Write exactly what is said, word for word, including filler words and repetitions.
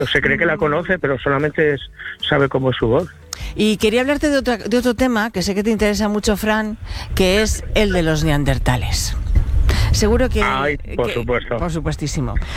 Se cree que la conoce, pero solamente es, sabe cómo es su voz. Y quería hablarte de, otra, de otro tema que sé que te interesa mucho, Fran, que es el de los neandertales. Seguro que... Ay, por que, supuesto. Por supuestísimo.